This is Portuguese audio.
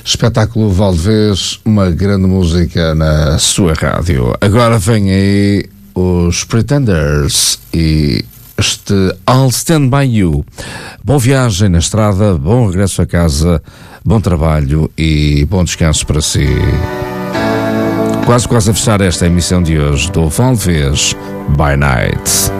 Espetáculo Valdevez, uma grande música na sua rádio. Agora vem aí os Pretenders e este I'll Stand By You. Boa viagem na estrada, bom regresso a casa, bom trabalho e bom descanso para si. Quase a fechar esta emissão de hoje do Valdevez by Night.